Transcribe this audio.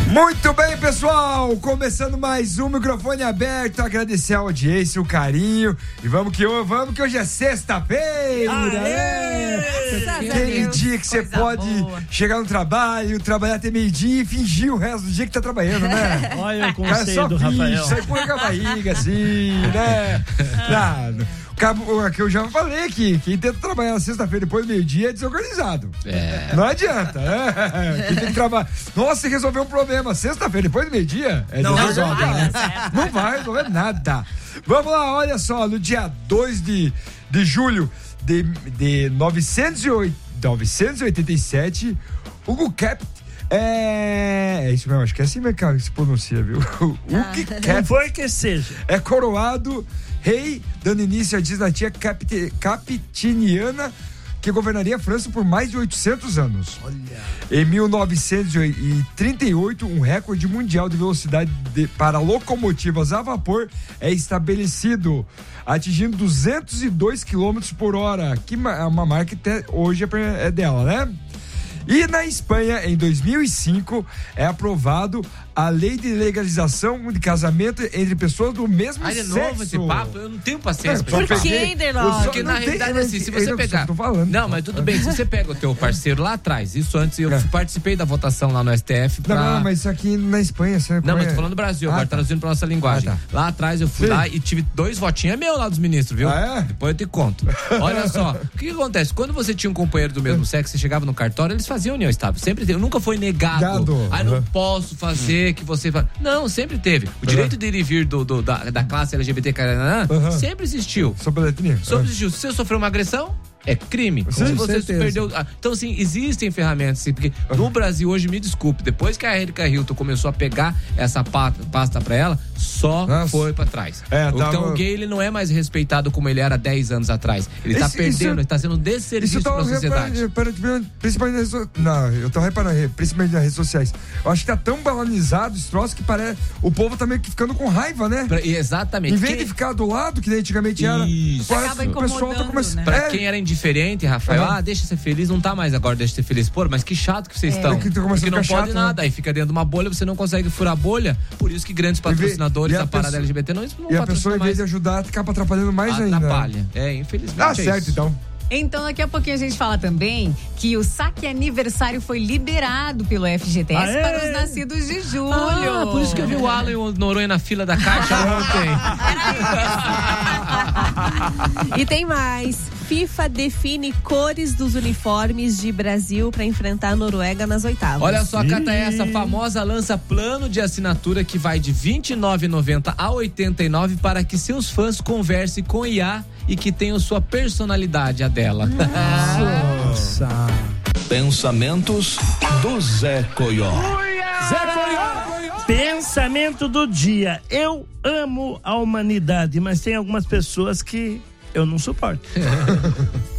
Muito bem, pessoal, começando mais um microfone aberto, agradecer a audiência, o carinho, e vamos que hoje é sexta-feira, né? Aquele dia que você pode chegar no trabalho, trabalhar até meio-dia e fingir o resto do dia que tá trabalhando, né? Olha o conselho do Rafael. Sai põe com a barriga assim, né? Que eu já falei aqui, quem tenta trabalhar na sexta-feira depois do meio-dia é desorganizado. Não adianta, né? Quem tem que trabalhar. Nossa, você resolveu um problema. Sexta-feira depois do meio-dia Não resolve, né? Não vai resolver nada. Vamos lá, olha só, no dia 2 de julho de 987, Hugo Capt. É isso mesmo, acho que é assim mesmo que se pronuncia, viu? Hugo Capt. Foi que seja. É coroado rei, dando início à dinastia capetiniana, que governaria a França por mais de 800 anos. Olha. Em 1938, um recorde mundial de velocidade para locomotivas a vapor é estabelecido, atingindo 202 km por hora, que é uma marca que até hoje é dela, né? E na Espanha, em 2005, é aprovado a lei de legalização de casamento entre pessoas do mesmo sexo. De novo esse papo? Eu não tenho paciência. Por que, Inderló? Porque na realidade é assim, se você pegar... Não, mas tudo bem, se você pega o teu parceiro lá atrás, isso antes, eu participei da votação lá no STF pra... Não, mas isso aqui na Espanha... Não, mas tô falando do Brasil, agora traduzindo pra nossa linguagem. Lá atrás eu fui lá e tive 2 votinhos, é meu lá dos ministros, viu? Depois eu te conto. Olha só, o que acontece? Quando você tinha um companheiro do mesmo sexo, você chegava no cartório, eles faziam união estável. Sempre teve, nunca foi negado. Não posso fazer que você... Não, sempre teve. O direito de ir e vir da classe LGBT sempre existiu. Sobre a etnia. Sempre existiu. Se você sofreu uma agressão, é crime. Sim, se você certeza. perdeu. Então, assim, existem ferramentas, assim, porque no Brasil hoje, me desculpe, depois que a Erika Hilton começou a pegar essa pasta pra ela, só foi pra trás. Então o gay, ele não é mais respeitado como ele era 10 anos atrás. Ele tá perdendo, ele tá sendo desserviço pra sociedade. Principalmente eu tô reparando, principalmente nas redes sociais. Eu acho que tá tão banalizado esse troço que parece. O povo tá meio que ficando com raiva, né? Exatamente. Em vez de ficar do lado, que nem antigamente era. Acaba incomodando, o pessoal tá começando. Né? Pra quem era indiferente, Rafael, deixa ser feliz, não tá mais agora, deixa ser feliz. Pô, mas que chato que vocês estão. Porque não pode nada, aí fica dentro de uma bolha, você não consegue furar a bolha, por isso que grandes patrocinadores da parada LGBT não e a pessoa, em vez de ajudar, acaba atrapalhando mais ainda. Atrapalha. Infelizmente. Certo, isso. então. Então, daqui a pouquinho a gente fala também que o saque aniversário foi liberado pelo FGTS para os nascidos de julho. Por isso que eu vi o Alan e o Noronha na fila da Caixa ontem. E tem mais. FIFA define cores dos uniformes de Brasil para enfrentar a Noruega nas oitavas. Olha só, Cata, essa famosa lança plano de assinatura que vai de R$ 29,90 a R$ 89 para que seus fãs conversem com IA e que tenham sua personalidade, a dela. Nossa. Pensamentos do Zé Coió. Zé Coió. Pensamento do dia. Eu amo a humanidade, mas tem algumas pessoas que eu não suporto.